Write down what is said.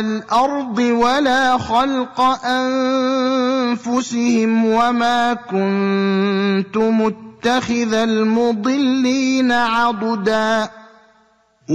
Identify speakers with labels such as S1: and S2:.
S1: الْأَرْضِ وَلَا خَلْقَ أَنفُسِهِمْ وَمَا كُنتُ مُتَّخِذَ الْمُضِلِّينَ عَضُدًا